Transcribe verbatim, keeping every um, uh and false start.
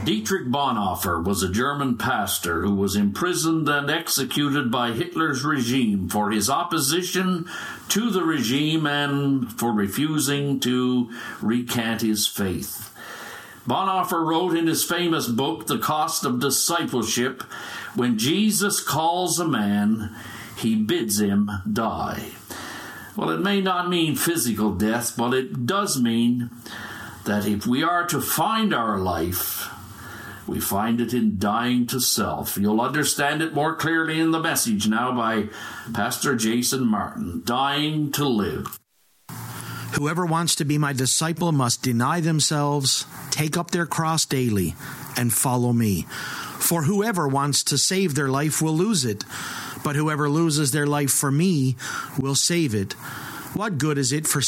Dietrich Bonhoeffer was a German pastor who was imprisoned and executed by Hitler's regime for his opposition to the regime and for refusing to recant his faith. Bonhoeffer wrote in his famous book, The Cost of Discipleship, when Jesus calls a man, he bids him die. Well, it may not mean physical death, but it does mean that if we are to find our life, we find it in dying to self. You'll understand it more clearly in the message now by Pastor Jason Martin, Dying to Live. Whoever wants to be my disciple must deny themselves, take up their cross daily, and follow me. For whoever wants to save their life will lose it, but whoever loses their life for me will save it. What good is it for